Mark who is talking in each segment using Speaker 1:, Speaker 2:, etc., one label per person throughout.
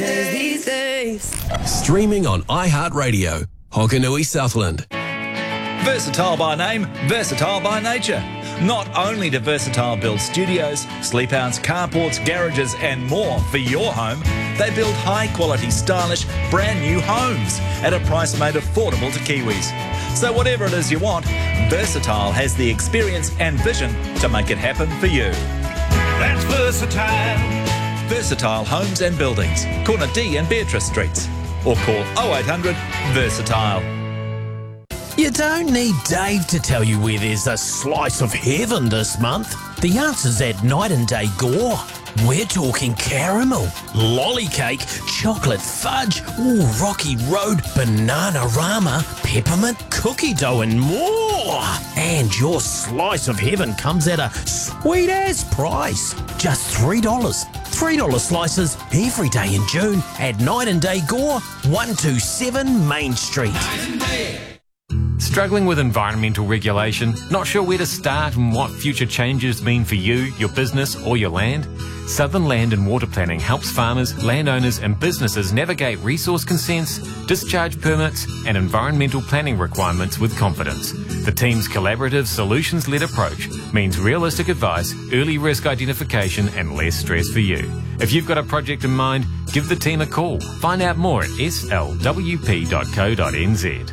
Speaker 1: these days.
Speaker 2: Streaming on iHeartRadio, Hokanui Southland.
Speaker 3: Versatile by name, versatile by nature. Not only do Versatile build studios, sleepouts, carports, garages and more for your home, they build high-quality, stylish, brand-new homes at a price made affordable to Kiwis. So whatever it is you want, Versatile has the experience and vision to make it happen for you.
Speaker 4: That's Versatile.
Speaker 3: Versatile Homes and Buildings, corner D and Beatrice Streets. Or call 0800 Versatile.
Speaker 5: You don't need Dave to tell you where there's a slice of heaven this month. The answer's at Night and Day Gore. We're talking caramel, lolly cake, chocolate fudge, Rocky Road, Bananarama, peppermint cookie dough and more. And your slice of heaven comes at a sweet-ass price. Just $3. $3 slices every day in June at Night and Day Gore, 127 Main Street.
Speaker 6: Struggling with environmental regulation? Not sure where to start and what future changes mean for you, your business or your land? Southern Land and Water Planning helps farmers, landowners and businesses navigate resource consents, discharge permits and environmental planning requirements with confidence. The team's collaborative, solutions-led approach means realistic advice, early risk identification and less stress for you. If you've got a project in mind, give the team a call. Find out more at slwp.co.nz.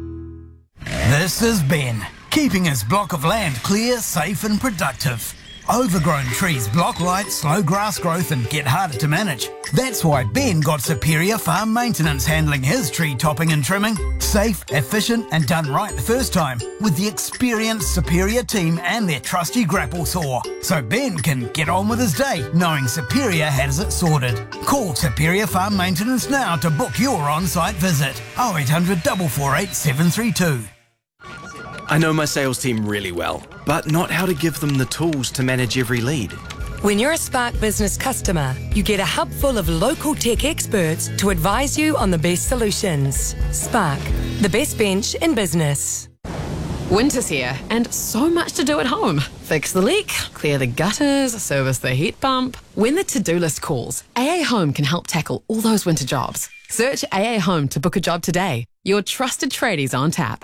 Speaker 7: This is Ben, keeping his block of land clear, safe and productive. Overgrown trees block light, slow grass growth and get harder to manage. That's why Ben got Superior Farm Maintenance handling his tree topping and trimming. Safe, efficient and done right the first time with the experienced Superior team and their trusty grapple saw. So Ben can get on with his day knowing Superior has it sorted. Call Superior Farm Maintenance now to book your on-site visit. 0800 448 732.
Speaker 8: I know my sales team really well, but not how to give them the tools to manage every lead.
Speaker 1: When you're a Spark Business customer, you get a hub full of local tech experts to advise you on the best solutions. Spark, the best bench in business.
Speaker 9: Winter's here and so much to do at home. Fix the leak, clear the gutters, service the heat pump. When the to-do list calls, AA Home can help tackle all those winter jobs. Search AA Home to book a job today. Your trusted tradies on tap.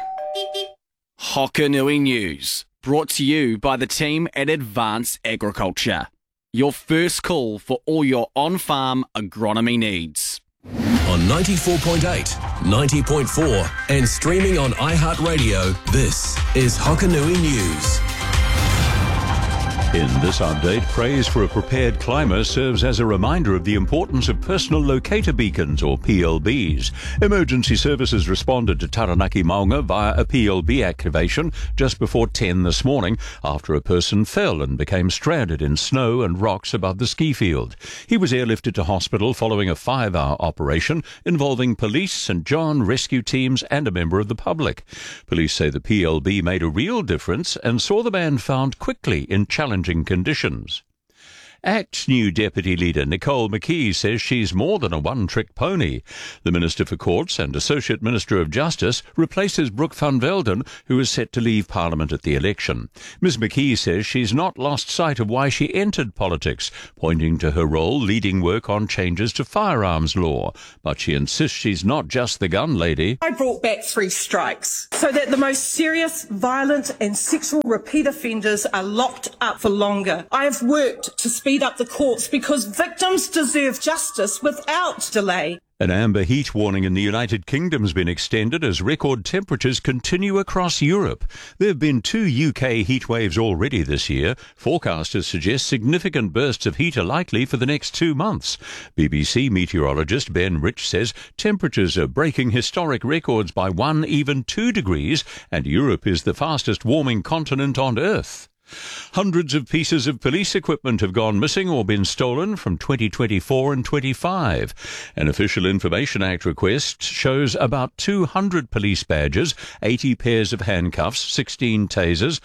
Speaker 10: Hokanui News, brought to you by the team at Advanced Agriculture. Your first call for all your on-farm agronomy needs.
Speaker 2: On 94.8, 90.4 and streaming on iHeartRadio, this is Hokanui News.
Speaker 11: In this update, praise for a prepared climber serves as a reminder of the importance of personal locator beacons, or PLBs. Emergency services responded to Taranaki Maunga via a PLB activation just before 10 this morning after a person fell and became stranded in snow and rocks above the ski field. He was airlifted to hospital following a 5-hour operation involving police, St John rescue teams and a member of the public. Police say the PLB made a real difference and saw the man found quickly in challenging conditions. ACT's new Deputy Leader, Nicole McKee, says she's more than a one-trick pony. The Minister for Courts and Associate Minister of Justice replaces Brooke van Velden, who is set to leave Parliament at the election. Ms McKee says she's not lost sight of why she entered politics, pointing to her role leading work on changes to firearms law. But she insists she's not just the gun lady.
Speaker 12: I brought back 3 strikes so that the most serious, violent and sexual repeat offenders are locked up for longer. I have worked to speed up the courts because victims deserve justice without delay.
Speaker 11: An amber heat warning in the United Kingdom has been extended as record temperatures continue across Europe. There have been 2 UK heat waves already this year. Forecasters suggest significant bursts of heat are likely for the next 2 months. BBC meteorologist Ben Rich says temperatures are breaking historic records by 1, even 2 degrees, and Europe is the fastest warming continent on Earth. Hundreds of pieces of police equipment have gone missing or been stolen from 2024 and 25. An Official Information Act request shows about 200 police badges, 80 pairs of handcuffs, 16 tasers,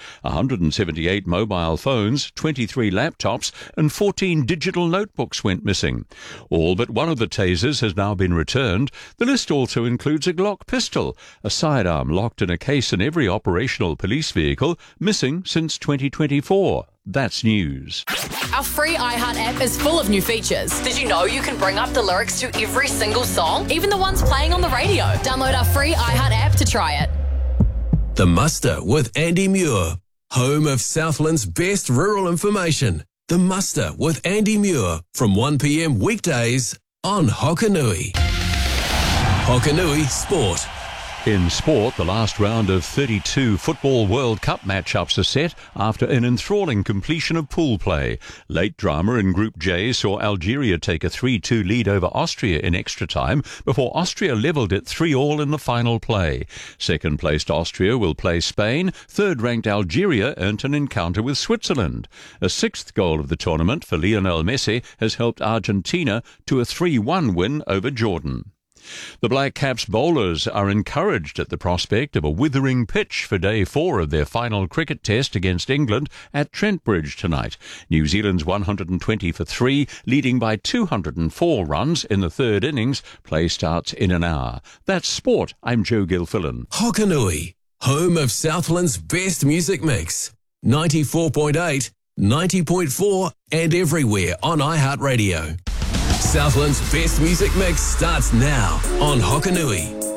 Speaker 11: 178 mobile phones, 23 laptops and 14 digital notebooks went missing. All but one of the tasers has now been returned. The list also includes a Glock pistol, a sidearm locked in a case in every operational police vehicle, missing since 2024. That's news.
Speaker 13: Our free iHeart app is full of new features. Did you know you can bring up the lyrics to every single song, even the ones playing on the radio? Download our free iHeart app to try it.
Speaker 2: The Muster with Andy Muir, home of Southland's best rural information. The Muster with Andy Muir from 1 p.m. weekdays on Hokanui. Hokanui Sport.
Speaker 11: In sport, the last round of 32 Football World Cup matchups are set after an enthralling completion of pool play. Late drama in Group J saw Algeria take a 3-2 lead over Austria in extra time before Austria levelled it 3-3 in the final play. Second-placed Austria will play Spain. Third-ranked Algeria earned an encounter with Switzerland. A sixth goal of the tournament for Lionel Messi has helped Argentina to a 3-1 win over Jordan. The Black Caps bowlers are encouraged at the prospect of a withering pitch for day 4 of their final cricket test against England at Trent Bridge tonight. New Zealand's 120 for 3, leading by 204 runs in the third innings. Play starts in an hour. That's sport. I'm Joe Gilfillan.
Speaker 2: Hokanui, home of Southland's best music mix. 94.8, 90.4 and everywhere on iHeartRadio. Southland's best music mix starts now on Hokanui.